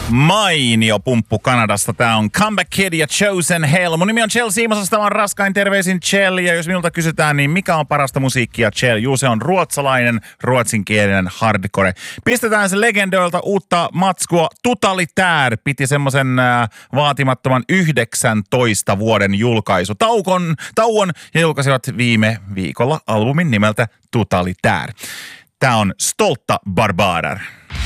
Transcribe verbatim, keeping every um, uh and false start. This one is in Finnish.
Mainio pumppu Kanadasta. Tää on Comeback Kid ja Chosen Hell. Mun nimi on Chell Siimosasta, tämä on raskain terveisin Chell. Ja jos minulta kysytään, niin mikä on parasta musiikkia Chell? Juu, se on ruotsalainen, ruotsinkielinen hardcore. Pistetään se legendoilta uutta matskua. Totalitär piti semmosen äh, vaatimattoman yhdeksäntoista vuoden julkaisu. Taukon, tauon ja julkaisivat viime viikolla albumin nimeltä Totalitär. Tää on Stolta Barbarer.